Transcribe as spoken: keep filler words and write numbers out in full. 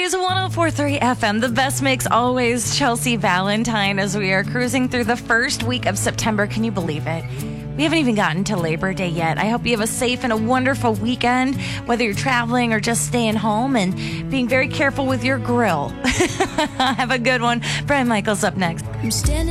Breeze one oh four point three F M, the best mix always. Chelsea Valentine, as we are cruising through the first week of September. Can you believe it? We haven't even gotten to Labor Day yet. I hope you have a safe and a wonderful weekend, whether you're traveling or just staying home, and being very careful with your grill. Have a good one. Brian Michaels up next. I'm standing